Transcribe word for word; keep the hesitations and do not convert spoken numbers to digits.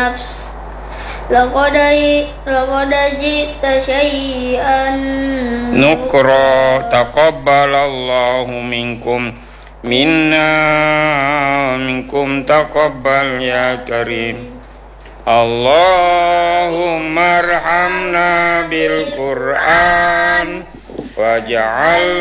النفس لقد لقد جئت شيئا نكرا تقبل الله منكم منا منكم تقبل يا كريم اللهم ارحمنا بالقرآن واجعل